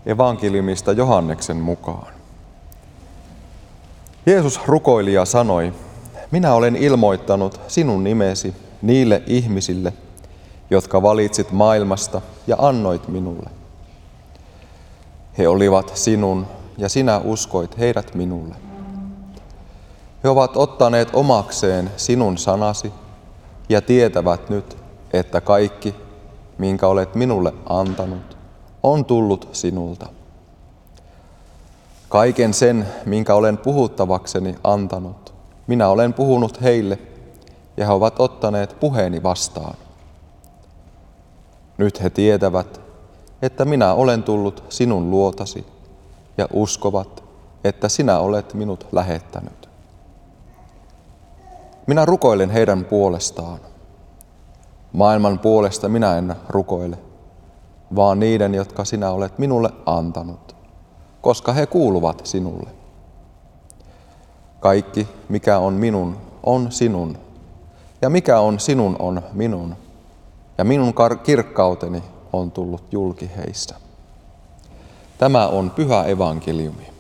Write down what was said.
Evankeliumista Johanneksen mukaan. Jeesus rukoili ja sanoi, minä olen ilmoittanut sinun nimesi niille ihmisille, jotka valitsit maailmasta ja annoit minulle. He olivat sinun ja sinä uskoit heidät minulle. He ovat ottaneet omakseen sinun sanasi ja tietävät nyt, että kaikki, minkä olet minulle antanut, on tullut sinulta. Kaiken sen, minkä olen puhuttavakseni antanut, minä olen puhunut heille, ja he ovat ottaneet puheeni vastaan. Nyt he tietävät, että minä olen tullut sinun luotasi, ja uskovat, että sinä olet minut lähettänyt. Minä rukoilen heidän puolestaan. Maailman puolesta minä en rukoile, vaan niiden, jotka sinä olet minulle antanut, koska he kuuluvat sinulle. Kaikki, mikä on minun, on sinun, ja mikä on sinun, on minun, ja minun kirkkauteni on tullut julki heissä. Tämä on pyhä evankeliumi.